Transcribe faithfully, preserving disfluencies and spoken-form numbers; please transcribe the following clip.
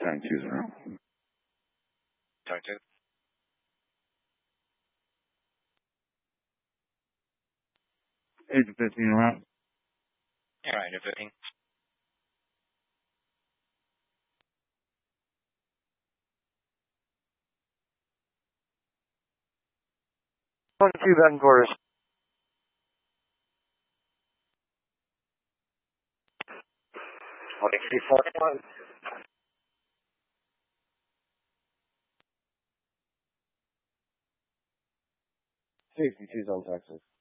nine two zero. Nine two. Agent fifteen around. All right, Agent fifteen. One two back in quarters. Twenty-three forty-one. Safety two's on Texas.